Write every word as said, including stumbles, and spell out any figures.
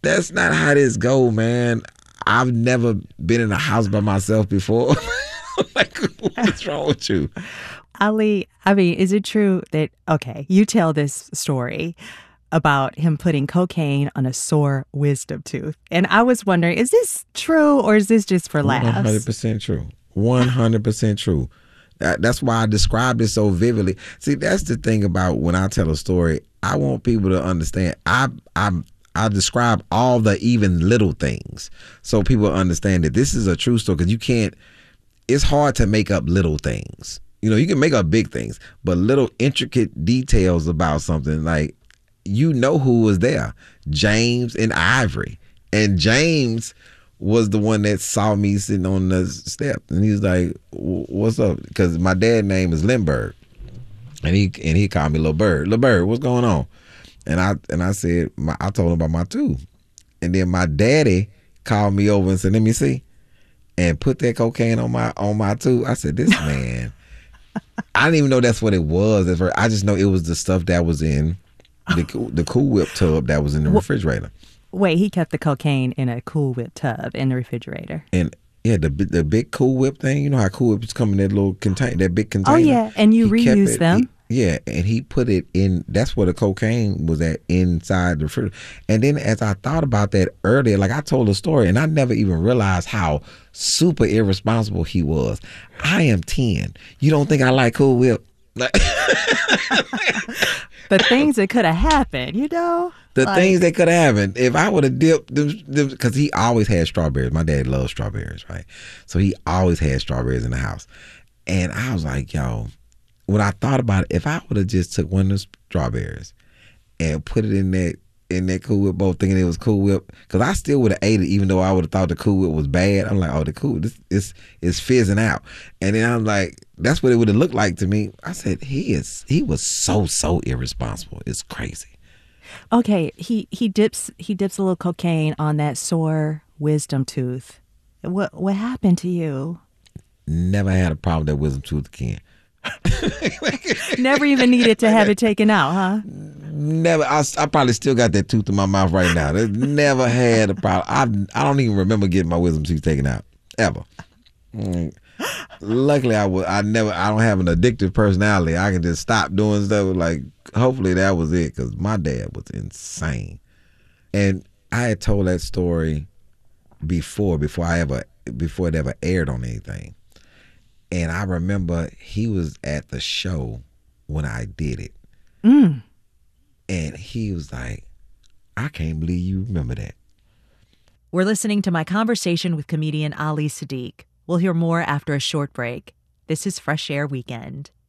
That's not how this go, man. I've never been in a house by myself before. Like, what's wrong with you? Ali, I mean, is it true that, okay, you tell this story about him putting cocaine on a sore wisdom tooth. And I was wondering, is this true or is this just for laughs? one hundred percent true. one hundred percent true. That, that's why I described it so vividly. See, that's the thing about when I tell a story, I want people to understand. I I I describe all the even little things so people understand that this is a true story, because you can't, it's hard to make up little things. You know, you can make up big things, but little intricate details about something, like, you know who was there, James and Ivory. And James was the one that saw me sitting on the step, and he was like, "What's up?" Because my dad's name is Lindbergh, and he and he called me Lil Bird. Lil Bird, what's going on? And I and I said, my, I told him about my tooth, and then my daddy called me over and said, "Let me see," and put that cocaine on my on my tooth. I said, "This man." I didn't even know that's what it was at first. I just know it was the stuff that was in the the Cool Whip tub that was in the refrigerator. Wait, he kept the cocaine in a Cool Whip tub in the refrigerator. And yeah, the the big Cool Whip thing. You know how Cool Whips come in that little container, that big container. Oh yeah, and you He kept reuse it- them. he- yeah, and he put it in. That's where the cocaine was at, inside the refrigerator. And then as I thought about that earlier, like, I told a story, and I never even realized how super irresponsible he was. I am ten. You don't think I like Cool Whip? Like, The things that could have happened, you know? the Like- things that could have happened if I would have dipped them, because he always had strawberries. My dad loves strawberries, right? So he always had strawberries in the house. And I was like, yo, when I thought about it, if I would have just took one of the strawberries and put it in that in that Cool Whip bowl, thinking it was Cool Whip, because I still would have ate it, even though I would have thought the Cool Whip was bad. I'm like, oh, the Cool, this is is fizzing out. And then I'm like, that's what it would have looked like to me. I said, he is he was so so irresponsible. It's crazy. Okay, he he dips he dips a little cocaine on that sore wisdom tooth. What what happened to you? Never had a problem with that wisdom tooth again. Never even needed to have it taken out, huh? Never. I, I probably still got that tooth in my mouth right now. That never had a problem. I I don't even remember getting my wisdom teeth taken out ever. Mm. Luckily, I was. I never. I don't have an addictive personality. I can just stop doing stuff. Like, hopefully that was it, because my dad was insane, and I had told that story before. Before I ever. Before it ever aired on anything. And I remember he was at the show when I did it. Mm. And he was like, I can't believe you remember that. We're listening to my conversation with comedian Ali Siddiq. We'll hear more after a short break. This is Fresh Air Weekend.